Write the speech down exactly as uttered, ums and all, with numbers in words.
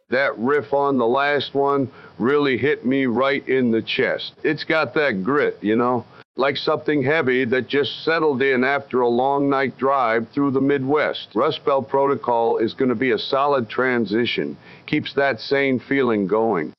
That riff on the last one really hit me right in the chest. It's got that grit, you know, like something heavy that just settled in after a long night drive through the Midwest. Rust Belt Protocol is going to be a solid transition, keeps that same feeling going.